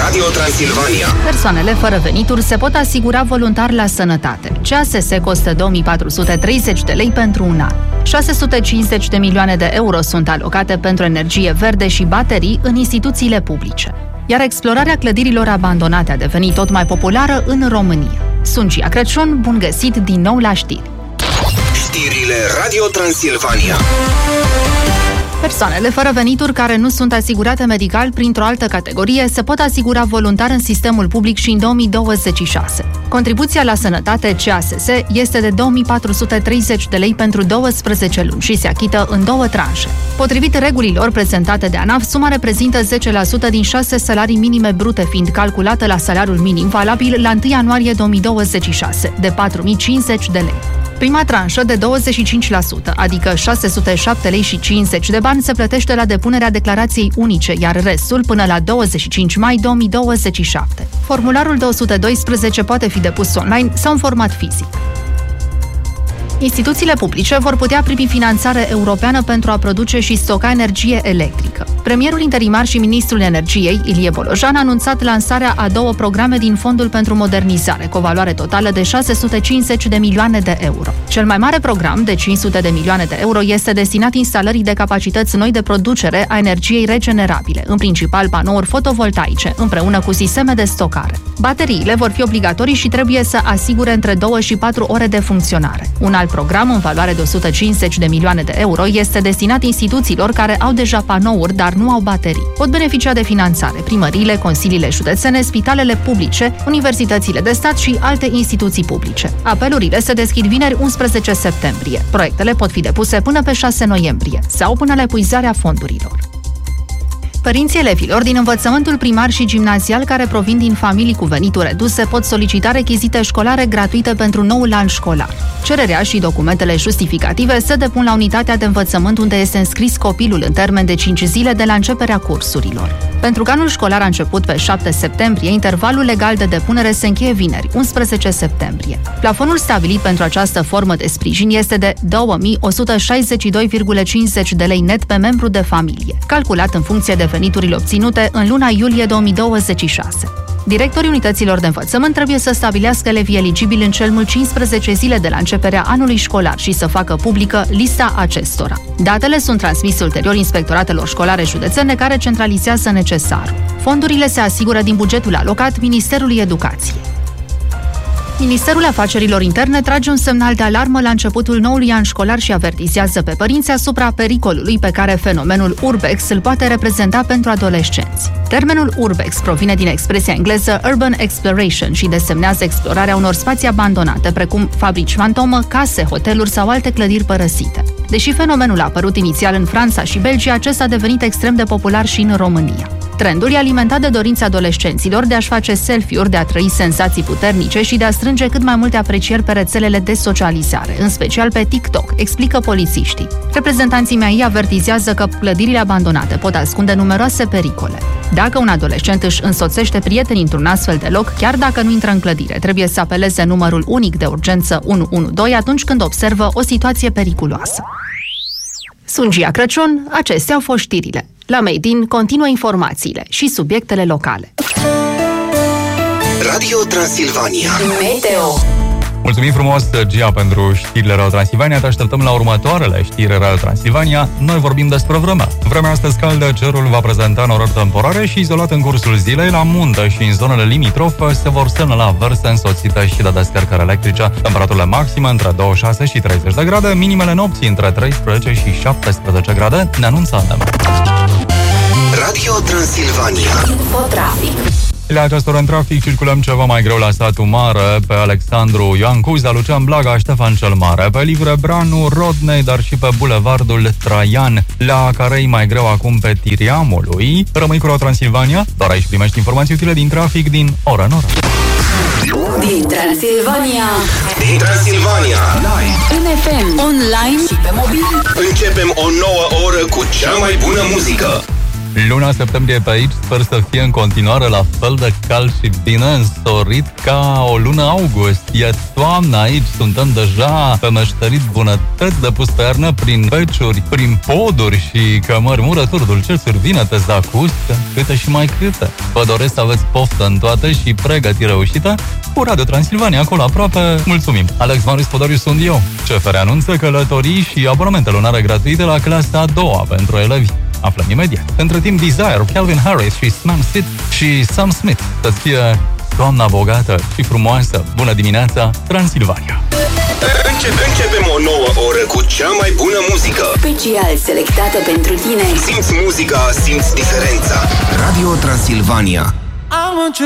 Radio Transilvania. Persoanele fără venituri se pot asigura voluntar la sănătate. CASS costă 2430 de lei pentru un an. 650 de milioane de euro sunt alocate pentru energie verde și baterii în instituțiile publice. Iar explorarea clădirilor abandonate a devenit tot mai populară în România. Sunt Gia Crăciun, bun găsit din nou la știri. Știrile Radio Transilvania. Persoanele fără venituri care nu sunt asigurate medical printr-o altă categorie se pot asigura voluntar în sistemul public și în 2026. Contribuția la sănătate CASS este de 2430 de lei pentru 12 luni și se achită în 2 tranșe. Potrivit regulilor prezentate de ANAF, suma reprezintă 10% din 6 salarii minime brute, fiind calculată la salariul minim valabil la 1 ianuarie 2026, de 4.050 de lei. Prima tranșă de 25%, adică 607 lei și 50 de bani, se plătește la depunerea declarației unice, iar restul până la 25 mai 2027. Formularul 212 poate fi depus online sau în format fizic. Instituțiile publice vor putea primi finanțare europeană pentru a produce și stoca energie electrică. Premierul interimar și ministrul energiei, Ilie Bolojan, a anunțat lansarea a 2 programe din Fondul pentru Modernizare, cu o valoare totală de 650 de milioane de euro. Cel mai mare program, de 500 de milioane de euro, este destinat instalării de capacități noi de producere a energiei regenerabile, în principal panouri fotovoltaice, împreună cu sisteme de stocare. Bateriile vor fi obligatorii și trebuie să asigure între 2 și 4 ore de funcționare. Un alt program, în valoare de 150 de milioane de euro, este destinat instituțiilor care au deja panouri, dar nu au baterii. Pot beneficia de finanțare primăriile, consiliile județene, spitalele publice, universitățile de stat și alte instituții publice. Apelurile se deschid vineri 11 septembrie. Proiectele pot fi depuse până pe 6 noiembrie sau până la epuizarea fondurilor. Părinții elevilor din învățământul primar și gimnazial care provin din familii cu venituri reduse pot solicita rechizite școlare gratuite pentru noul an școlar. Cererea și documentele justificative se depun la unitatea de învățământ unde este înscris copilul în termen de 5 zile de la începerea cursurilor. Pentru că anul școlar a început pe 7 septembrie, intervalul legal de depunere se încheie vineri, 11 septembrie. Plafonul stabilit pentru această formă de sprijin este de 2162,50 de lei net pe membru de familie, calculat în funcție de veniturile obținute în luna iulie 2026. Directorii unităților de învățământ trebuie să stabilească elevii eligibili în cel mult 15 zile de la începerea anului școlar și să facă publică lista acestora. Datele sunt transmise ulterior inspectoratelor școlare județene care centralizează necesarul. Fondurile se asigură din bugetul alocat Ministerului Educației. Ministerul Afacerilor Interne trage un semnal de alarmă la începutul noului an școlar și avertizează pe părinți asupra pericolului pe care fenomenul urbex îl poate reprezenta pentru adolescenți. Termenul urbex provine din expresia engleză urban exploration și desemnează explorarea unor spații abandonate, precum fabrici fantomă, case, hoteluri sau alte clădiri părăsite. Deși fenomenul a apărut inițial în Franța și Belgia, acesta a devenit extrem de popular și în România. Trendul e alimentat de dorința adolescenților de a-și face selfie-uri, de a trăi senzații puternice și de a strânge cât mai multe aprecieri pe rețelele de socializare, în special pe TikTok, explică polițiștii. Reprezentanții mei avertizează că clădirile abandonate pot ascunde numeroase pericole. Dacă un adolescent își însoțește prietenii într-un astfel de loc, chiar dacă nu intră în clădire, trebuie să apeleze numărul unic de urgență 112 atunci când observă o situație periculoasă. Sunt Gia Crăciun, acestea au fost știrile. La Made in continuă informațiile și subiectele locale. Radio Transilvania. Meteo. Mulțumim frumos, Gia, pentru știrile Radio Transilvania. Te așteptăm la următoarele știri Radio Transilvania. Noi vorbim despre vreme. Vremea astăzi caldă, cerul va prezenta norări temporare și izolat în cursul zilei. La munte și în zonele limitrofe se vor semnala averse însoțite și de descărcări electrice. Temperaturile maxime între 26 și 30 de grade, minimele nopții între 13 și 17 grade, ne anunță ANEM. Radio Transilvania. Infotrafic. La această oră în trafic circulăm ceva mai greu la Satul Mare, pe Alexandru Ioan Cuza, Lucian Blaga, Ștefan cel Mare, pe Livre Branu, Rodney, dar și pe Bulevardul Traian, la Carei mai greu acum pe Tiriamului. Rămâi cu Transilvania, doar aici primești informații utile din trafic din oră în oră. Din Transilvania. Din Transilvania. În FM, online și pe mobil. Începem o nouă oră cu cea mai bună muzică. Luna septembrie pe aici sper să fie în continuare la fel de cald și bine însorit ca o lună august. E toamna aici, suntem deja pe meșterit bunătăți de pus pe iarnă prin beciuri, prin poduri și cămări, murături, dulcețuri, vinete, zacuscă, câte și mai câte. Vă doresc să aveți poftă în toate și pregătire reușită cu Radio Transilvania acolo aproape. Mulțumim! Alex Marius Podoriu sunt eu. CFR anunță călătorii și abonamente lunare gratuite la clasa a doua pentru elevi. Aflăm imediat. Între timp, Desire, Calvin Harris și Sam Smith să-ți fie toamna bogată și frumoasă. Bună dimineața, Transilvania! Începem o nouă oră cu cea mai bună muzică. Special selectată pentru tine. Simți muzica, simți diferența. Radio Transilvania.